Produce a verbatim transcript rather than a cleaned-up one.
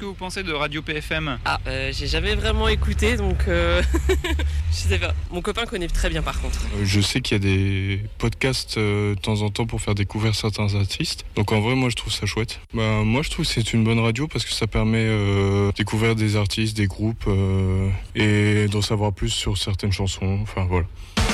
vous pensez de Radio P F M ? Ah, euh, j'ai jamais vraiment écouté, donc euh... je sais pas. Mon copain connaît très bien par contre. Euh, je sais qu'il y a des podcasts euh, de temps en temps pour faire découvrir certains artistes. Donc en vrai, moi je trouve ça chouette. Bah, moi je trouve que c'est une bonne radio parce que ça permet euh, de découvrir des artistes, des groupes euh, et d'en savoir plus sur certaines chansons. Enfin voilà.